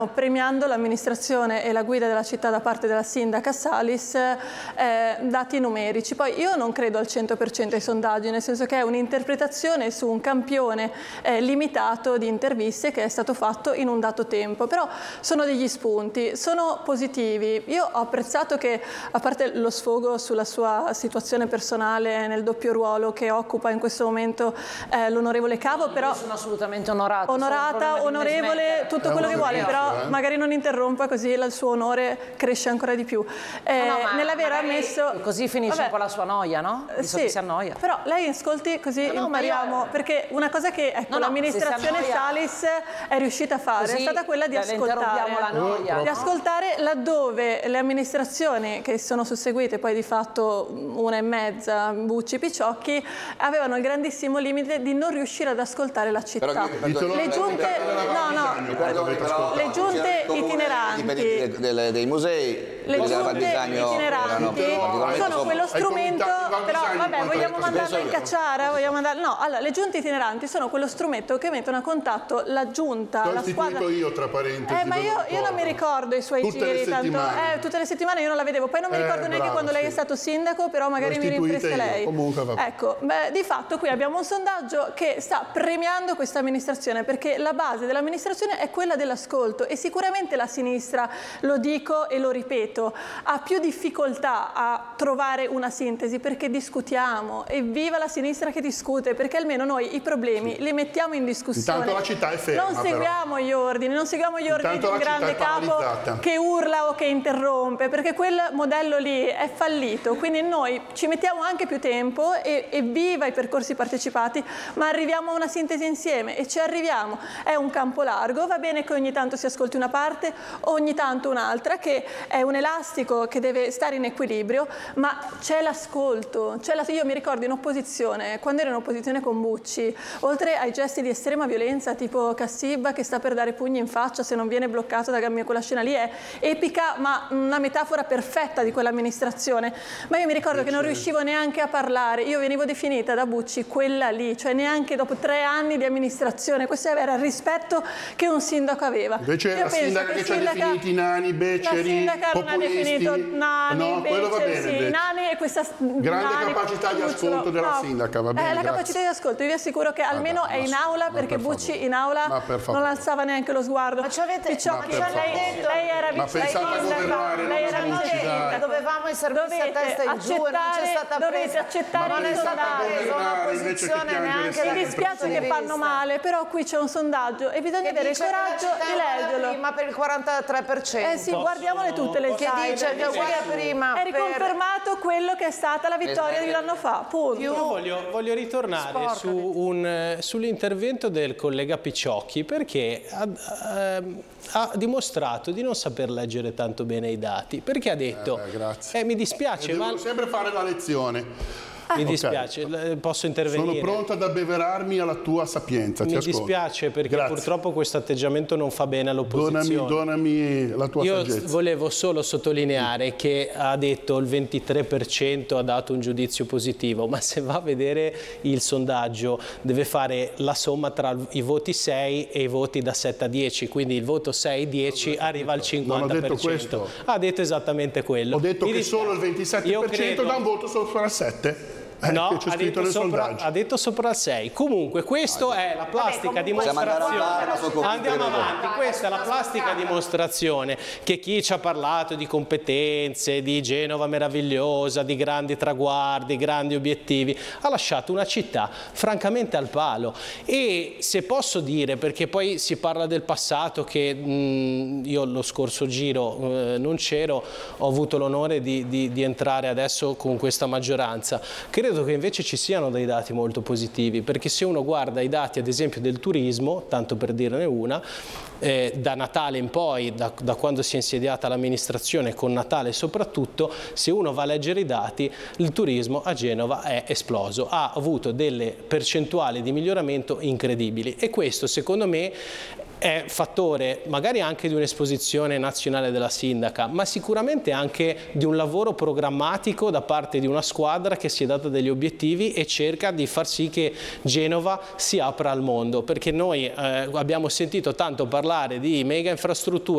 Premiando l'amministrazione e la guida della città da parte della sindaca Salis, dati numerici. Poi io non credo al 100% ai sondaggi, nel senso che è un'interpretazione su un campione limitato di interviste che è stato fatto in un dato tempo, però sono degli spunti, sono positivi. Io ho apprezzato che, a parte lo sfogo sulla sua situazione personale nel doppio ruolo che occupa in questo momento l'onorevole Cavo, però sono assolutamente onorata, onorevole, tutto quello che vuole, però magari non interrompa, così il suo onore cresce ancora di più. Nell'aver ammesso... Così finisce un po' la sua noia, no? Sì, si annoia. Però lei ascolti così impariamo, perché una cosa che l'amministrazione Salis è riuscita a fare è stata quella di ascoltare laddove le amministrazioni che sono susseguite, poi di fatto una e mezza, Bucci, Picciocchi, avevano il grandissimo limite di non riuscire ad ascoltare la città. Le giunte itineranti, dei musei, le giunte itineranti sono quello strumento, però vabbè, vogliamo mandarlo in cacciara? No, allora, le giunte itineranti sono quello strumento che mettono a contatto la giunta, la squadra. Io tra parentesi. Ma io non mi ricordo i suoi giri, tanto tutte le settimane io non la vedevo, poi non mi ricordo neanche quando lei è stato sindaco, però magari mi rinfresca lei. Ecco, di fatto qui abbiamo un sondaggio che sta premiando questa amministrazione, perché la base dell'amministrazione è quella dell'ascolto, e sicuramente la sinistra, lo dico e lo ripeto, ha più difficoltà a trovare una sintesi, perché discutiamo, e viva la sinistra che discute, perché almeno noi i problemi li mettiamo in discussione. Intanto la città è ferma, non seguiamo gli ordini, non seguiamo gli ordini di un grande capo che urla o che interrompe, perché quel modello lì è fallito. Quindi noi ci mettiamo anche più tempo, e viva i percorsi partecipati, ma arriviamo a una sintesi insieme, e ci arriviamo. È un campo largo, va bene che ogni tanto si ascolti una parte, ogni tanto un'altra, che è un elastico che deve stare in equilibrio, ma c'è l'ascolto. Io mi ricordo in opposizione, quando ero in opposizione con Bucci, oltre ai gesti di estrema violenza tipo Cassibba che sta per dare pugni in faccia se non viene bloccato da Gammio, quella scena lì è epica, ma una metafora perfetta di quell'amministrazione. Ma io mi ricordo che non riuscivo neanche a parlare, io venivo definita da Bucci quella lì, cioè neanche dopo 3 anni di amministrazione. Questo era il rispetto che un sindaco aveva. Invece la sindaca che ci ha definiti nani, beceri, la sindaca non ha definito nani, beceri, nani, e questa grande capacità di ascolto della sindaca, va bene, la capacità di ascolto, io vi assicuro che almeno è in aula, perché Bucci in aula non alzava neanche lo sguardo. Ma ci avete lei era vice sindaca, lei era vice sindaca, dovevamo essere messi a testa in giù, dovete accettare il sondaggio. Mi dispiace che fanno male, però qui c'è un sondaggio e bisogna avere il coraggio di leggerlo. Ma per il 43%. Sì, guardiamole tutte le che dice che prima è riconfermato quello che è stata la vittoria di un anno fa, punto. Io voglio ritornare sull'intervento del collega Picciocchi, perché ha dimostrato di non saper leggere tanto bene i dati, perché ha detto mi dispiace, ma devo sempre fare la lezione. Mi dispiace, posso intervenire? Sono pronto ad abbeverarmi alla tua sapienza. Mi dispiace, perché purtroppo questo atteggiamento non fa bene all'opposizione. Donami la tua saggezza. Io volevo solo sottolineare che ha detto il 23% ha dato un giudizio positivo, ma se va a vedere il sondaggio deve fare la somma tra i voti 6 e i voti da 7 a 10, quindi il voto 6-10 arriva al 50%. Non ho detto questo. Ha detto esattamente quello. Ho detto che solo il 27% dà un voto sopra il 7%. No, ha detto sopra il 6. Comunque questa è la plastica dimostrazione. Andiamo avanti. Questa è la plastica dimostrazione che chi ci ha parlato di competenze, di Genova meravigliosa, di grandi traguardi, grandi obiettivi, ha lasciato una città francamente al palo. E se posso dire, perché poi si parla del passato, che io lo scorso giro non c'ero, ho avuto l'onore di entrare adesso con questa maggioranza. Credo che invece ci siano dei dati molto positivi, perché se uno guarda i dati ad esempio del turismo, tanto per dirne una, da Natale in poi, da quando si è insediata l'amministrazione, con Natale soprattutto, se uno va a leggere i dati, il turismo a Genova è esploso, ha avuto delle percentuali di miglioramento incredibili, e questo secondo me è fattore magari anche di un'esposizione nazionale della sindaca, ma sicuramente anche di un lavoro programmatico da parte di una squadra che si è data degli obiettivi e cerca di far sì che Genova si apra al mondo, perché noi abbiamo sentito tanto parlare di mega infrastrutture